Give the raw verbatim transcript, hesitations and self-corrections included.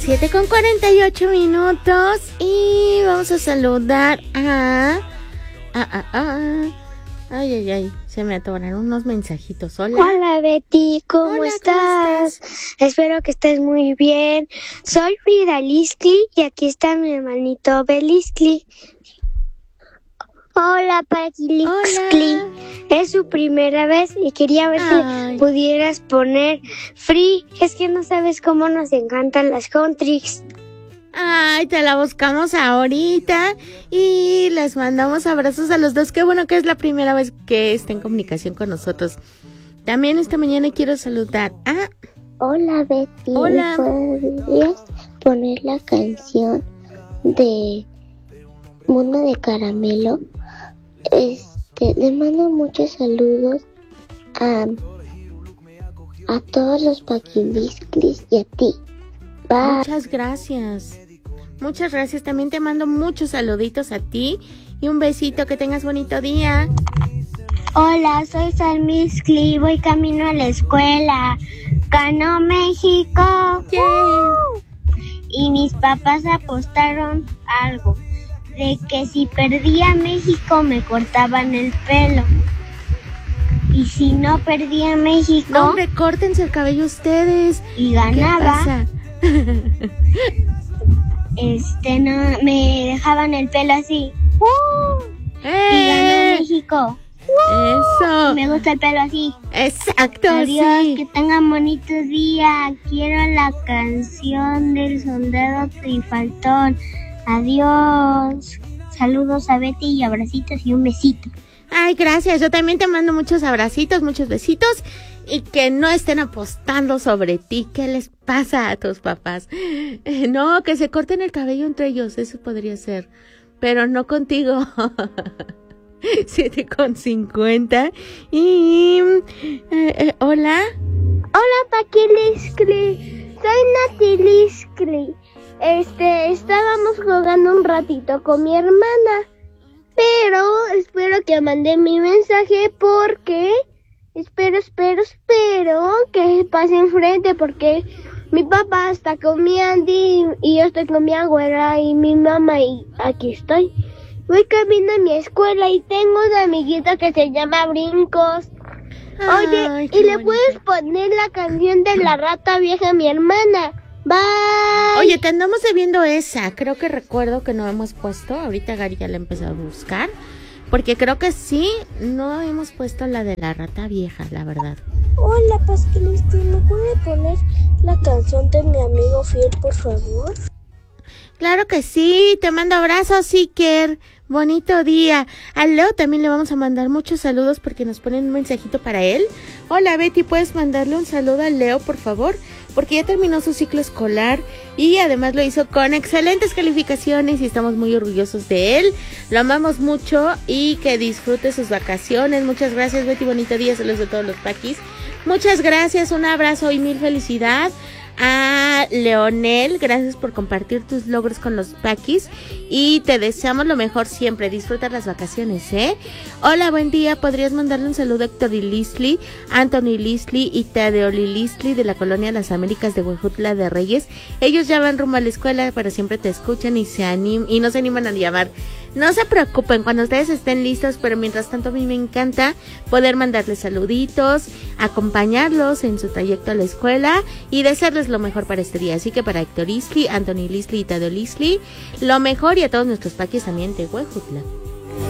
siete con cuarenta y ocho minutos y vamos a saludar a... Ah, ah, ah. Ay, ay, ay, se me atoraron unos mensajitos. Hola. Hola, Betty, ¿cómo, Hola, estás? ¿cómo estás? Espero que estés muy bien. Soy Frida Lisli y aquí está mi hermanito Belisli. Hola, Pati Lisli. Es su primera vez y quería ver Ay. si pudieras poner free. Es que no sabes cómo nos encantan las countries. Ay, te la buscamos ahorita y les mandamos abrazos a los dos. Qué bueno que es la primera vez que está en comunicación con nosotros. También esta mañana quiero saludar a... Hola, Betty. Hola. ¿Me podrías poner la canción de Mundo de Caramelo? Este, le mando muchos saludos a, a todos los paquilisclis y a ti. Bye. Muchas gracias. Muchas gracias. También te mando muchos saluditos a ti y un besito. Que tengas bonito día. Hola, soy Salmiscli, voy camino a la escuela. ¡Ganó México! Yeah. ¡Uh! Y mis papás apostaron algo, de que si perdía México me cortaban el pelo. Y si no perdía México... No, hombre, córtense el cabello ustedes. Y ganaba... ¿Qué pasa? Este, no, me dejaban el pelo así. ¡Uh! ¡Eh! Y ganó México. Eso. Me gusta el pelo así. Exacto, Adiós, sí. que tengan bonito día. Quiero la canción del soldado trifaltón. Adiós. Saludos a Betty y abracitos y un besito. Ay, gracias. Yo también te mando muchos abracitos, muchos besitos. Y que no estén apostando sobre ti. ¿Qué les pasa a tus papás? Eh, no, que se corten el cabello entre ellos. Eso podría ser. Pero no contigo. siete con cincuenta. Y... Eh, eh, ¿Hola? Hola, Paquiliscli. Soy Natiliscli. Este, estábamos jugando un ratito con mi hermana. Pero espero que mande mi mensaje porque... Espero, espero, espero que pase enfrente porque mi papá está con mi Andy y yo estoy con mi abuela y mi mamá y aquí estoy. Voy camino a mi escuela y tengo una amiguita que se llama Brincos. Oye, Ay, y qué le bonito. puedes poner la canción de la rata vieja a mi hermana. Bye. Oye, te andamos debiendo esa. Creo que recuerdo que no hemos puesto. Ahorita Gary ya la ha empezado a buscar. Porque creo que sí, no hemos puesto la de la rata vieja, la verdad. Hola, Pasquiliste, ¿me puede poner la canción de mi amigo fiel, por favor? Claro que sí, te mando abrazos, Iker. Bonito día. A Leo también le vamos a mandar muchos saludos porque nos ponen un mensajito para él. Hola, Betty, ¿puedes mandarle un saludo a Leo, por favor? Porque ya terminó su ciclo escolar y además lo hizo con excelentes calificaciones y estamos muy orgullosos de él. Lo amamos mucho y que disfrute sus vacaciones. Muchas gracias, Betty, bonito día, saludos de todos los paquis. Muchas gracias, un abrazo y mil felicidad a Leonel, gracias por compartir tus logros con los paquis y te deseamos lo mejor siempre. Disfruta las vacaciones, ¿eh? Hola, buen día. ¿Podrías mandarle un saludo a Héctor y Lisli, Anthony Lisli y Tadeoli Lisli de la colonia Las Américas de Huejutla de Reyes? Ellos ya van rumbo a la escuela, pero siempre te escuchan y se anim y no se animan a llamar. No se preocupen cuando ustedes estén listos, pero mientras tanto a mí me encanta poder mandarles saluditos, acompañarlos en su trayecto a la escuela y desearles lo mejor para este día. Así que para Héctor Lisli, Anthony Lisli y Tadeo Lisli, lo mejor, y a todos nuestros paquis también de Huejutla.